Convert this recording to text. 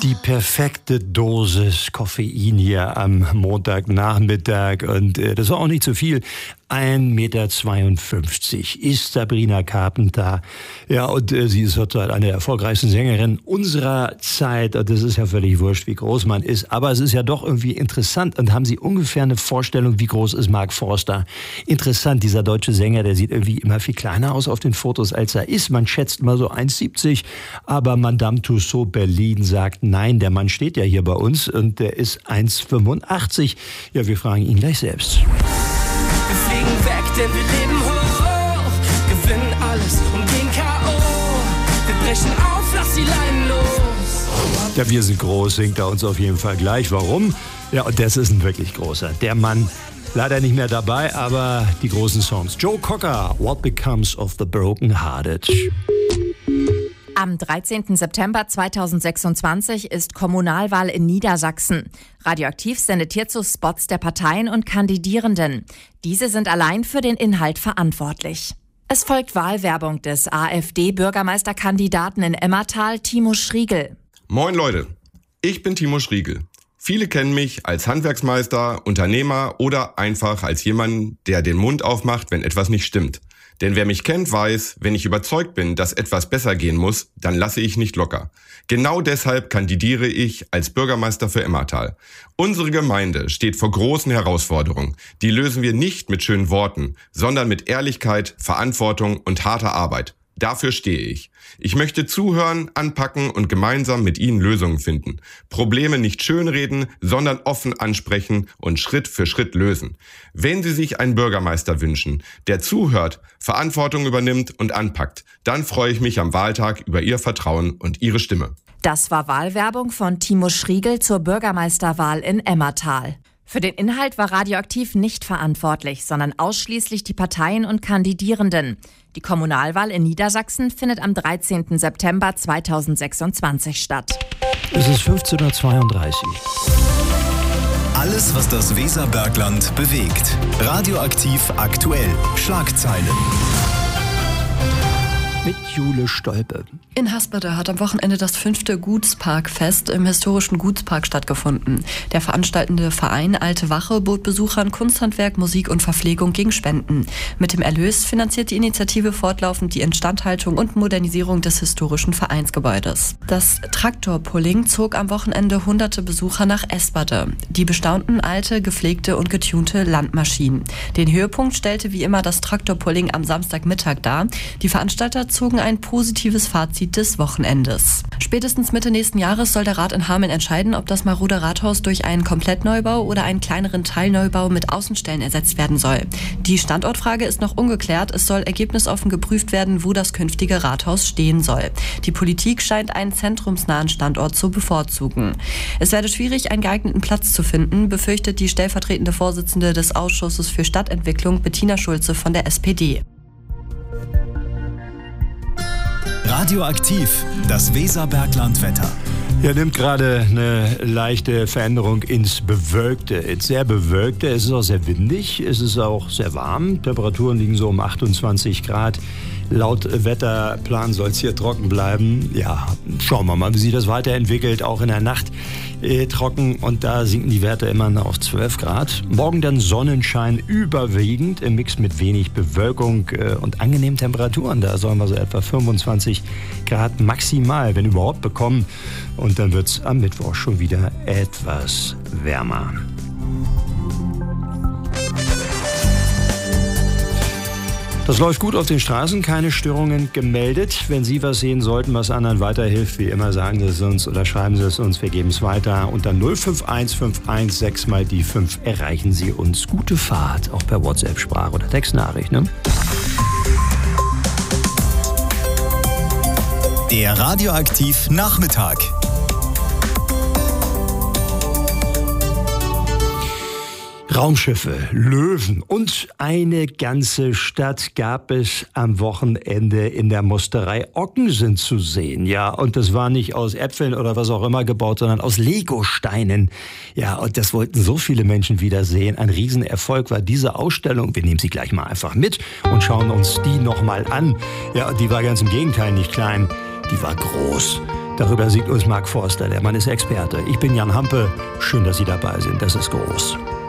die perfekte Dosis Koffein hier am Montagnachmittag und das war auch nicht zu viel. 1,52 Meter ist Sabrina Carpenter. Ja, und sie ist zurzeit eine der erfolgreichsten Sängerinnen unserer Zeit. Und das ist ja völlig wurscht, wie groß man ist. Aber es ist ja doch irgendwie interessant. Und haben Sie ungefähr eine Vorstellung, wie groß ist Mark Forster? Interessant, dieser deutsche Sänger, der sieht irgendwie immer viel kleiner aus auf den Fotos, als er ist. Man schätzt mal so 1,70. Aber Madame Tussauds Berlin sagt, nein, der Mann steht ja hier bei uns und der ist 1,85. Ja, wir fragen ihn gleich selbst. Wir fliegen weg, denn wir leben hoch, gewinnen alles und gehen K.O. Wir brechen auf, lass die Leinen los. Ja, wir sind groß, singt er uns auf jeden Fall gleich. Warum? Ja, und das ist ein wirklich großer. Der Mann, leider nicht mehr dabei, aber die großen Songs. Joe Cocker, What Becomes of the Broken Hearted. Am 13. September 2026 ist Kommunalwahl in Niedersachsen. Radioaktiv sendet hierzu Spots der Parteien und Kandidierenden. Diese sind allein für den Inhalt verantwortlich. Es folgt Wahlwerbung des AfD-Bürgermeisterkandidaten in Emmertal, Timo Schriegel. Moin Leute, ich bin Timo Schriegel. Viele kennen mich als Handwerksmeister, Unternehmer oder einfach als jemand, der den Mund aufmacht, wenn etwas nicht stimmt. Denn wer mich kennt, weiß, wenn ich überzeugt bin, dass etwas besser gehen muss, dann lasse ich nicht locker. Genau deshalb kandidiere ich als Bürgermeister für Emmertal. Unsere Gemeinde steht vor großen Herausforderungen. Die lösen wir nicht mit schönen Worten, sondern mit Ehrlichkeit, Verantwortung und harter Arbeit. Dafür stehe ich. Ich möchte zuhören, anpacken und gemeinsam mit Ihnen Lösungen finden. Probleme nicht schönreden, sondern offen ansprechen und Schritt für Schritt lösen. Wenn Sie sich einen Bürgermeister wünschen, der zuhört, Verantwortung übernimmt und anpackt, dann freue ich mich am Wahltag über Ihr Vertrauen und Ihre Stimme. Das war Wahlwerbung von Timo Schriegel zur Bürgermeisterwahl in Emmertal. Für den Inhalt war Radioaktiv nicht verantwortlich, sondern ausschließlich die Parteien und Kandidierenden. Die Kommunalwahl in Niedersachsen findet am 13. September 2026 statt. Es ist 15:32 Uhr. Alles, was das Weserbergland bewegt. Radioaktiv aktuell. Schlagzeilen. Mit Jule Stolpe. In Haspede hat am Wochenende das 5. Gutsparkfest im historischen Gutspark stattgefunden. Der veranstaltende Verein Alte Wache bot Besuchern Kunsthandwerk, Musik und Verpflegung gegen Spenden. Mit dem Erlös finanziert die Initiative fortlaufend die Instandhaltung und Modernisierung des historischen Vereinsgebäudes. Das Traktorpulling zog am Wochenende hunderte Besucher nach Esperde. Die bestaunten alte, gepflegte und getunte Landmaschinen. Den Höhepunkt stellte wie immer das Traktorpulling am Samstagmittag dar. Die Veranstalter zogen ein positives Fazit des Wochenendes. Spätestens Mitte nächsten Jahres soll der Rat in Hameln entscheiden, ob das marode Rathaus durch einen Komplettneubau oder einen kleineren Teilneubau mit Außenstellen ersetzt werden soll. Die Standortfrage ist noch ungeklärt. Es soll ergebnisoffen geprüft werden, wo das künftige Rathaus stehen soll. Die Politik scheint einen zentrumsnahen Standort zu bevorzugen. Es werde schwierig, einen geeigneten Platz zu finden, befürchtet die stellvertretende Vorsitzende des Ausschusses für Stadtentwicklung Bettina Schulze von der SPD. Radioaktiv, das Weserbergland-Wetter. Ja, nimmt gerade eine leichte Veränderung ins Bewölkte, ins sehr Bewölkte. Es ist auch sehr windig, es ist auch sehr warm. Temperaturen liegen so um 28 Grad. Laut Wetterplan soll es hier trocken bleiben. Ja, schauen wir mal, wie sich das weiterentwickelt. Auch in der Nacht trocken und da sinken die Werte immer noch auf 12 Grad. Morgen dann Sonnenschein überwiegend im Mix mit wenig Bewölkung und angenehmen Temperaturen. Da sollen wir so etwa 25 Grad maximal, wenn überhaupt, bekommen. Und dann wird es am Mittwoch schon wieder etwas wärmer. Das läuft gut auf den Straßen, keine Störungen gemeldet. Wenn Sie was sehen sollten, was anderen weiterhilft, wie immer, sagen Sie es uns oder schreiben Sie es uns. Wir geben es weiter. Unter 05151 6 mal die 5 erreichen Sie uns. Gute Fahrt, auch per WhatsApp, Sprach- oder Textnachricht, ne? Der Radioaktiv Nachmittag. Raumschiffe, Löwen und eine ganze Stadt gab es am Wochenende in der Musterei Ockensen zu sehen. Ja, und das war nicht aus Äpfeln oder was auch immer gebaut, sondern aus Legosteinen. Ja, und das wollten so viele Menschen wieder sehen. Ein Riesenerfolg war diese Ausstellung. Wir nehmen sie gleich mal einfach mit und schauen uns die nochmal an. Ja, und die war ganz im Gegenteil nicht klein. Die war groß. Darüber siegt uns Mark Forster, der Mann ist Experte. Ich bin Jan Hampe, schön, dass Sie dabei sind, das ist groß.